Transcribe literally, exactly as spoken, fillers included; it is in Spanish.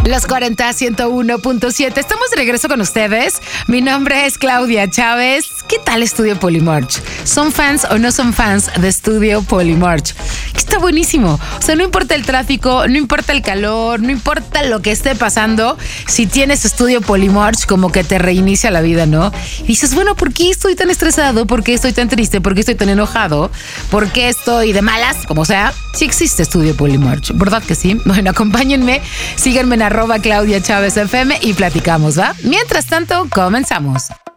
Los cuarenta, ciento uno punto siete. Estamos de regreso con ustedes. Mi nombre es Claudia Chávez. ¿Qué tal Estudio Polymarch? ¿Son fans o no son fans de Estudio Polymarch? Está buenísimo. O sea, no importa el tráfico, no importa el calor, no importa lo que esté pasando. Si tienes Estudio Polymarch, como que te reinicia la vida, ¿no? Y dices, bueno, ¿por qué estoy tan estresado? ¿Por qué estoy tan triste? ¿Por qué estoy tan enojado? ¿Por qué estoy de malas? Como sea, sí existe Estudio Polymarch. ¿Verdad que sí? Bueno, acompáñenme. Síganme en arroba Claudia Chávez F M y platicamos, ¿va? Mientras tanto, comenzamos.